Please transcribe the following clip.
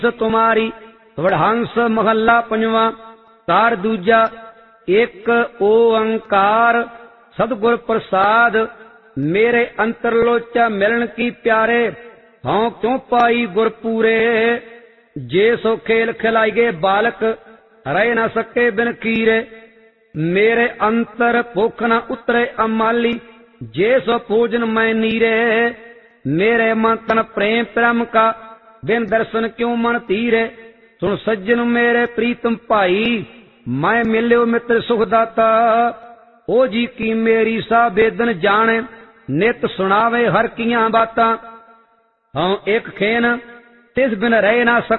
तुम्हारी। वडहंस महला पंजवा। तार दूजा। एक ओंकार सतगुर प्रसाद, मेरे अंतर लोचा मिलन की प्यारे। हाँ क्यों पाई गुर पूरे, जे सो खेल खिलाइगे बालक, रह न सके बिन कीरे। मेरे अंतर भुख न उतरे अमाली, जे सो भोजन मैं नीरे। मेरे मन तन प्रेम प्रेम का, बिन दर्शन क्यों मन तीरे। सुन सज्जन मेरे प्रीतम भाई, मैं मिल्यो मित्र सुखदाता। ओ जी की मेरी सा बेदन जाने, नित सुनावे हर कियां बातां। हाँ एक खेन तिस बिन रह ना सक